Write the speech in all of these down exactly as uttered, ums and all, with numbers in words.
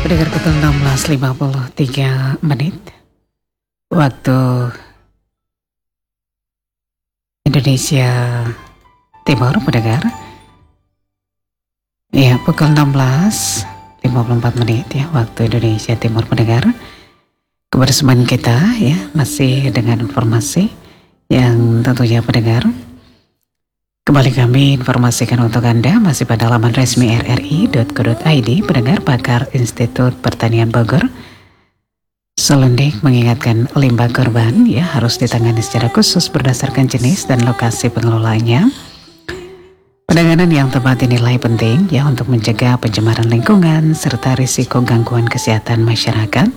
Pendengar pukul enam belas lima puluh tiga menit waktu Indonesia Timur, pendengar. Ya, pukul enam belas lima puluh empat menit ya waktu Indonesia Timur, pendengar. Kebersamaan kita ya masih dengan informasi yang tentunya pendengar kembali kami informasikan untuk Anda masih pada laman resmi r r i dot co dot i d. Pendengar, pakar Institut Pertanian Bogor Selundik mengingatkan limbah korban ya harus ditangani secara khusus berdasarkan jenis dan lokasi pengelolaannya. Penanganan yang tepat dinilai penting ya untuk mencegah pencemaran lingkungan serta risiko gangguan kesehatan masyarakat.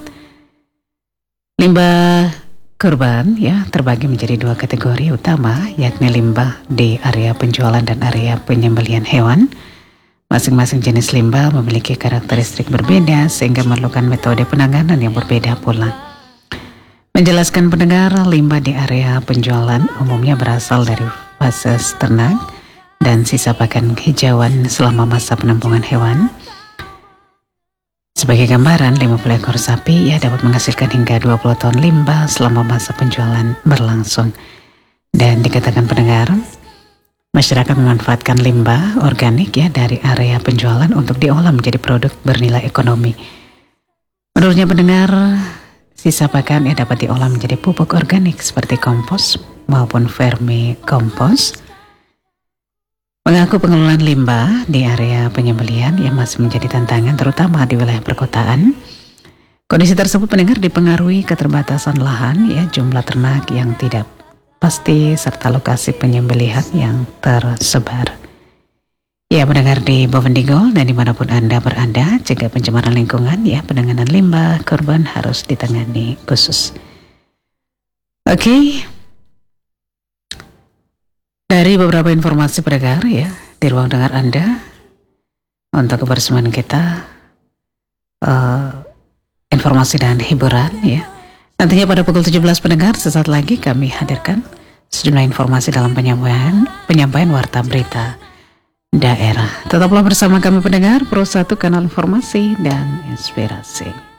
Limbah korban ya terbagi menjadi dua kategori utama, yakni limbah di area penjualan dan area penyembelihan hewan. Masing-masing jenis limbah memiliki karakteristik berbeda sehingga memerlukan metode penanganan yang berbeda pula. Menjelaskan pendengar, limbah di area penjualan umumnya berasal dari fases ternak dan sisa pakan hijauan selama masa penampungan hewan. Sebagai gambaran, lima puluh ekor sapi ya dapat menghasilkan hingga dua puluh ton limbah selama masa penjualan berlangsung. Dan dikatakan pendengar, masyarakat memanfaatkan limbah organik ya dari area penjualan untuk diolah menjadi produk bernilai ekonomi. Menurutnya pendengar, sisa pakan ya dapat diolah menjadi pupuk organik seperti kompos maupun vermikompos. Mengaku pengelolaan limbah di area penyembelihan yang masih menjadi tantangan terutama di wilayah perkotaan. Kondisi tersebut pendengar dipengaruhi keterbatasan lahan ya, jumlah ternak yang tidak pasti serta lokasi penyembelihan yang tersebar. Ya, pendengar di Bovendigol dan dimanapun Anda berada, cegah pencemaran lingkungan ya, penanganan limbah korban harus ditangani khusus. Oke. Okay. Dari beberapa informasi pendengar ya di ruang dengar Anda untuk kebersamaan kita, uh, informasi dan hiburan ya. Nantinya pada pukul tujuh belas pendengar sesaat lagi kami hadirkan sejumlah informasi dalam penyampaian penyampaian warta berita daerah. Tetaplah bersama kami pendengar, Pro satu Kanal Informasi dan Inspirasi.